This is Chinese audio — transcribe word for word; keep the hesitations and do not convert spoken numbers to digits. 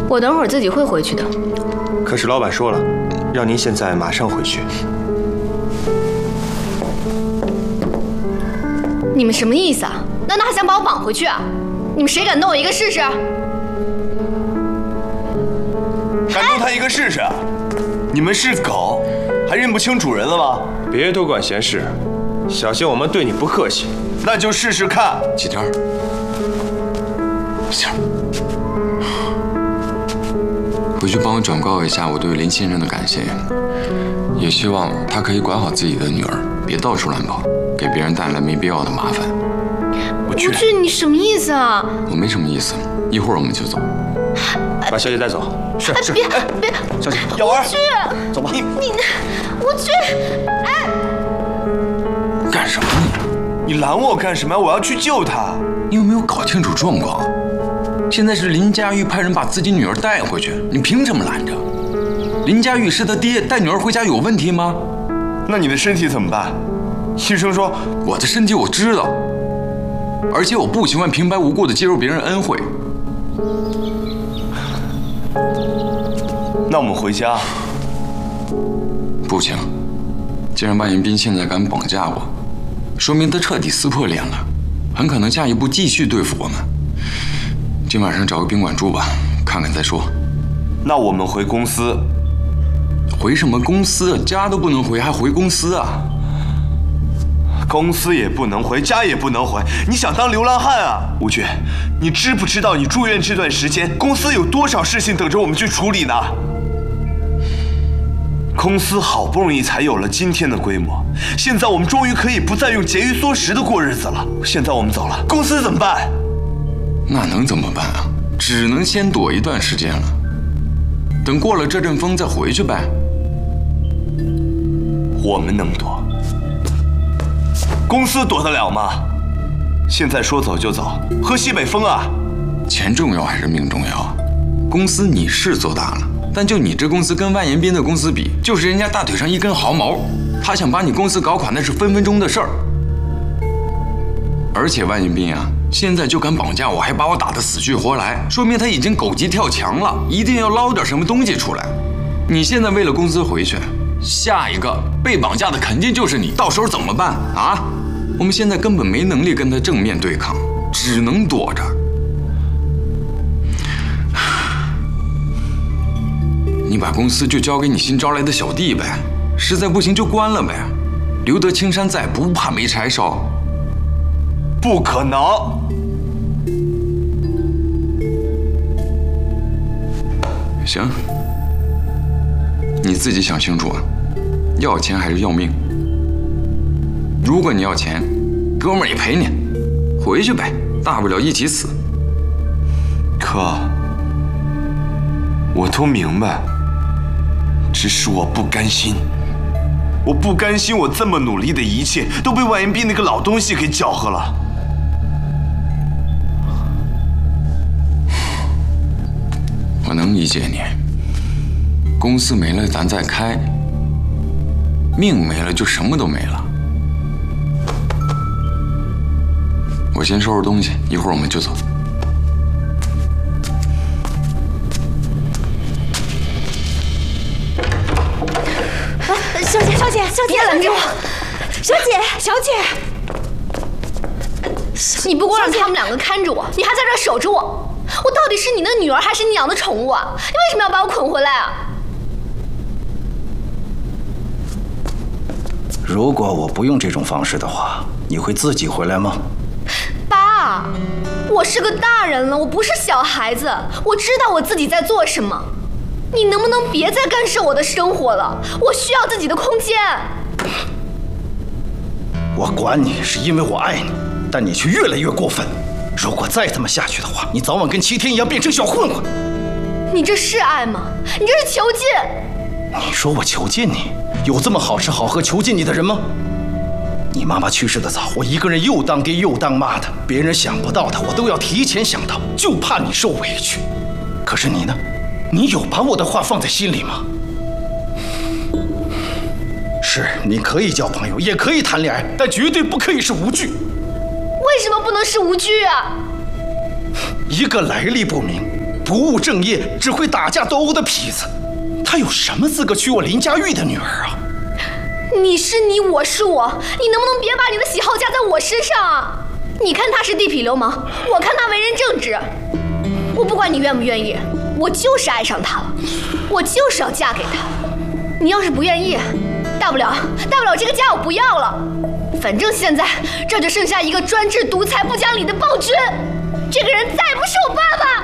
我等会儿自己会回去的。 可是老板说了，让您现在马上回去。 你们什么意思啊？难道还想把我绑回去啊？你们谁敢动我一个试试？ 敢动他一个试试？你们是狗，还认不清主人了吗？ 别多管闲事，小心我们对你不客气。 那就试试看。 启天，行，回去帮我转告一下我对林先生的感谢，也希望他可以管好自己的女儿，别到处乱跑，给别人带来没必要的麻烦。 我去， 吴去，你什么意思啊？ 我没什么意思，一会儿我们就走。 把小姐带走。 是是， 别别， 小姐， 耀儿， 去， 走吧。 你你，吴去，哎， 干什么你？ 你拦我干什么？我要去救他。 你有没有搞清楚状况？现在是林佳玉派人把自己女儿带回去，你凭什么拦着？林佳玉是他爹，带女儿回家有问题吗？ 那你的身体怎么办？医生说我的身体我知道，而且我不喜欢平白无故的接受别人恩惠。 那我们回家。 不行，既然万延斌现在敢绑架我，说明他彻底撕破脸了，很可能下一步继续对付我们。今晚上找个宾馆住吧，看看再说。 那我们回公司。 回什么公司？家都不能回，还回公司啊？ 公司也不能回，家也不能回，你想当流浪汉啊？吴俊，你知不知道你住院这段时间，公司有多少事情等着我们去处理呢？公司好不容易才有了今天的规模，现在我们终于可以不再用节衣缩食的过日子了。现在我们走了，公司怎么办？ 那能怎么办啊？只能先躲一段时间了，等过了这阵风再回去呗。 我们能躲，公司躲得了吗？现在说走就走，喝西北风啊！ 钱重要还是命重要？公司你是做大了，但就你这公司跟万延斌的公司比，就是人家大腿上一根毫毛。他想把你公司搞垮，那是分分钟的事儿。而且万延斌啊，现在就敢绑架我，还把我打得死去活来，说明他已经狗急跳墙了，一定要捞点什么东西出来。你现在为了公司回去，下一个被绑架的肯定就是你，到时候怎么办啊？我们现在根本没能力跟他正面对抗，只能躲着。你把公司就交给你新招来的小弟呗，实在不行就关了呗。留得青山在，不怕没柴烧。 不可能！ 行，你自己想清楚啊，要钱还是要命？如果你要钱，哥们儿也陪你，回去呗，大不了一起死。 哥，我都明白，只是我不甘心。我不甘心，我这么努力的一切都被万延斌那个老东西给搅和了。 我能理解你，公司没了咱再开，命没了就什么都没了。我先收拾东西，一会儿我们就走。 小姐，小姐，小姐， 别拦着我！ 小姐，小姐， 你不光让他们两个看着我，你还在这守着我。我到底是你的女儿还是你养的宠物啊？你为什么要把我捆回来啊？ 如果我不用这种方式的话，你会自己回来吗？ 爸，我是个大人了，我不是小孩子，我知道我自己在做什么。你能不能别再干涉我的生活了？我需要自己的空间。 我管你是因为我爱你，但你却越来越过分。如果再这么下去的话，你早晚跟齐天一样变成小混混。 你这是爱吗？你这是囚禁。 你说我囚禁你？有这么好吃好喝囚禁你的人吗？你妈妈去世的早，我一个人又当爹又当妈的，别人想不到的我都要提前想到，就怕你受委屈。可是你呢？你有把我的话放在心里吗？是，你可以交朋友，也可以谈恋爱，但绝对不可以是无惧。 为什么不能是无惧啊？ 一个来历不明、 不务正业、只会打架斗殴的痞子，他有什么资格娶我林佳玉的女儿啊？ 你是你，我是我，你能不能别把你的喜好加在我身上啊？你看他是地痞流氓，我看他为人正直。我不管你愿不愿意，我就是爱上他了，我就是要嫁给他。你要是不愿意，大不了大不了这个家我不要了。反正现在这就剩下一个专制独裁不讲理的暴君，这个人再也不是我爸爸。